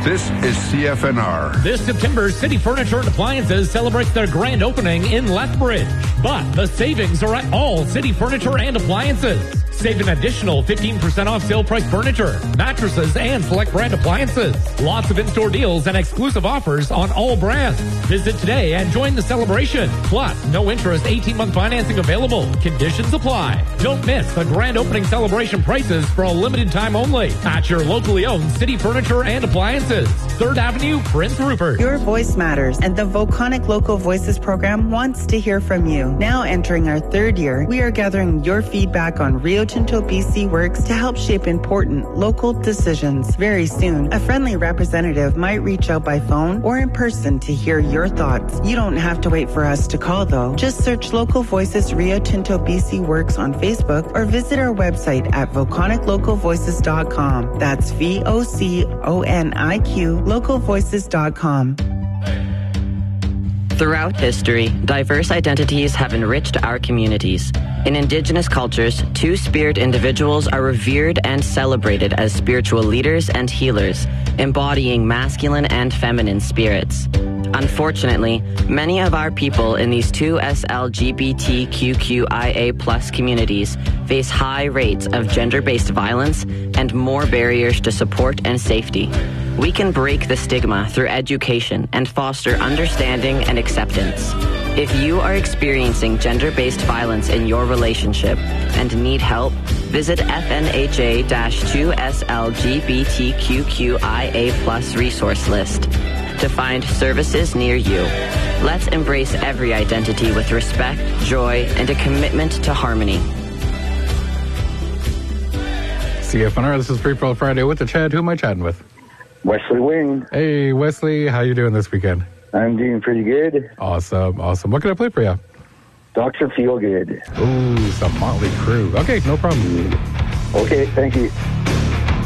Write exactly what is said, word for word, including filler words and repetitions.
This is C F N R. This September, City Furniture and Appliances celebrates their grand opening in Lethbridge. But the savings are at all City Furniture and Appliances. Save an additional fifteen percent off sale price furniture, mattresses, and select brand appliances. Lots of in-store deals and exclusive offers on all brands. Visit today and join the celebration. Plus, no interest eighteen-month financing available. Conditions apply. Don't miss the grand opening celebration prices for a limited time only at your locally owned City Furniture and Appliances. third Avenue, Prince Rupert. Your voice matters, and the Volcanic Local Voices program wants to hear from you. Now entering our third year, we are gathering your feedback on Rio Tinto B C Works to help shape important local decisions. Very soon, a friendly representative might reach out by phone or in person to hear your thoughts. You don't have to wait for us to call, though. Just search Local Voices Rio Tinto B C Works on Facebook or visit our website at volcanic local voices dot com. That's V O C O N I Q, local voices dot com. Throughout history, diverse identities have enriched our communities. In Indigenous cultures, two-spirit individuals are revered and celebrated as spiritual leaders and healers, embodying masculine and feminine spirits. Unfortunately, many of our people in these two S L G B T Q Q I A plus communities face high rates of gender-based violence and more barriers to support and safety. We can break the stigma through education and foster understanding and acceptance. If you are experiencing gender-based violence in your relationship and need help, visit F N H A two S L G B T Q Q I A plus resource list to find services near you. Let's embrace every identity with respect, joy, and a commitment to harmony. C F N R, this is Free For All Friday with the Chad. Who am I chatting with? Wesley Wing. Hey, Wesley. How you doing this weekend? I'm doing pretty good. Awesome, awesome. What can I play for you? Doctor Feelgood. Ooh, some Motley Crue. Okay, no problem. Okay, thank you.